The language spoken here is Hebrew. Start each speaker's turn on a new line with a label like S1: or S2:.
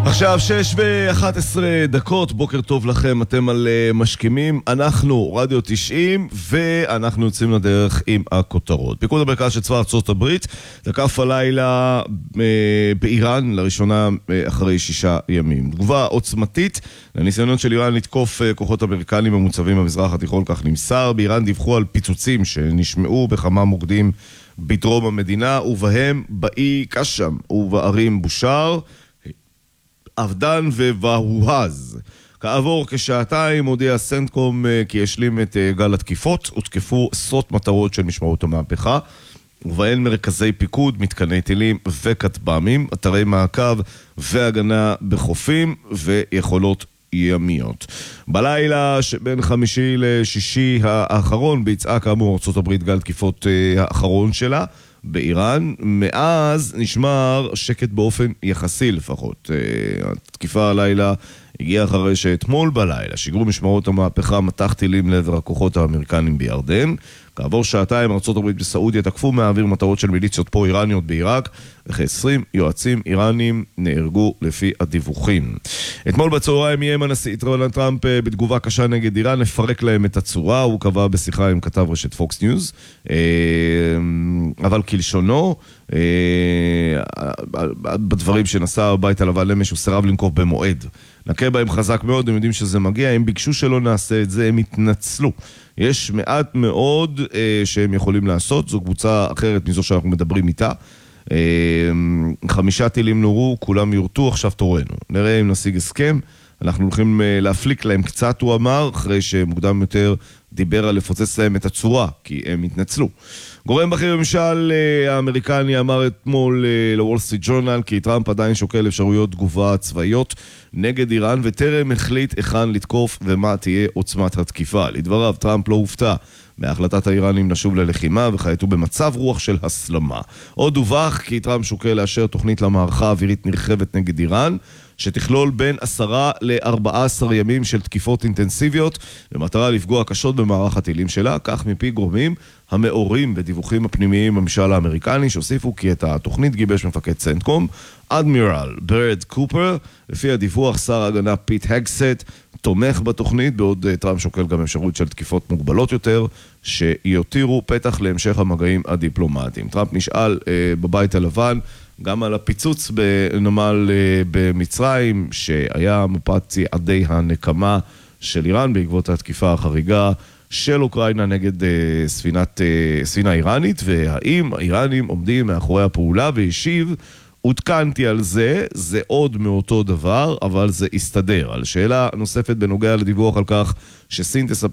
S1: עכשיו 6:11, בוקר טוב לכם, אתם על משכימים, אנחנו רדיו 90 ואנחנו יוצאים לדרך עם הכותרות. פיקוד המרכז של צבא ארצות הברית תקף הלילה באיראן לראשונה אחרי 6 ימים. תגובה עוצמתית לניסיונות של איראן לתקוף כוחות אמריקנים המוצבים במזרח התיכון, כך נמסר. באיראן דיווחו על פיצוצים שנשמעו בכמה מוקדים בדרום המדינה, ובהם באי קשם ובערים בושר, אבדן ובהוהז. כעבור כשעתיים הודיע סנטקום כי השלים את גל התקיפות, ותקפו עשרות מטרות של משמרות המהפכה, ובהן מרכזי פיקוד, מתקני טילים וכטב"מים, אתרי מעקב והגנה בחופים ויכולות ימיות. בלילה שבין חמישי לשישי האחרון ביצעה כאמור ארצות הברית גל תקיפות האחרון שלה באיראן. מאז נשמר שקט באופן יחסי לפחות. התקיפה הלילה הגיעה אחרי שאתמול בלילה שיגרו משמרות המהפכה מטח טילים לעבר הכוחות האמריקנים בירדן. כעבור שעתיים ארצות הברית בסעודיה תקפו מהאוויר מטרות של מיליציות פרו-איראניות בעיראק, וכ-20 יועצים איראנים נהרגו לפי הדיווחים. אתמול בצהריים איים הנשיא דונלד טראמפ בתגובה קשה נגד איראן לפרק להם את הצורה. הוא קבע בשיחה עם כתב רשת פוקס ניוז, אבל כלשונו בדברים שנשא הבית הלבן אמש הוא סירב לנקוב במועד. נקה בהם חזק מאוד, הם יודעים שזה מגיע, הם ביקשו שלא נעשה את זה, הם התנצלו. יש מעט מאוד שהם יכולים לעשות, זו קבוצה אחרת מזו שאנחנו מדברים איתה. 5 טילים נורו, כולם יורטו, עכשיו תורנו. נראה אם נשיג הסכם, אנחנו הולכים להפליק להם קצת, הוא אמר, אחרי שמוקדם יותר דיבר על לפוצץ להם את הצורה, כי הם התנצלו. גורם בכיר בממשל האמריקני אמר אתמול לוול סטריט ג'ורנל כי טראמפ עדיין שוקל אפשרויות תגובה צבאיות נגד איראן, וטרם החליט היכן לתקוף ומה תהיה עוצמת התקיפה. לדבריו, טראמפ לא הופתע מהחלטת האיראנים לשוב ללחימה, וכעת הוא במצב רוח של הסלמה. עוד דווח כי טראמפ שוקל לאשר תוכנית למערכה אווירית נרחבת נגד איראן, שתכלול בין 10 ל-14 ימים של תקיפות אינטנסיביות, במטרה לפגוע קשות במערך הטילים שלה, כך מפי גורמים המאורים בדיווחים הפנימיים בממשל האמריקני, שהוסיפו כי את התוכנית גיבש מפקד סנטקום, אדמירל ברד קופר. לפי הדיווח, שר ההגנה פיט הגסט תומך בתוכנית, בעוד טראמפ שוקל גם אפשרות של תקיפות מוגבלות יותר, שיותירו פתח להמשך המגעים הדיפלומטיים. טראמפ נשאל בבית הלבן גם על הפיצוץ בנמל במצרים, שהיה מפת צעדי הנקמה של איראן בעקבות התקיפה החריגה של אוקראינה נגד ספינה איראנית, והאם האיראנים עומדים מאחורי הפעולה, והשיב, עודכנתי על זה, זה עוד מאותו דבר, אבל זה יסתדר. על שאלה נוספת בנוגע לדיווח על כך שסין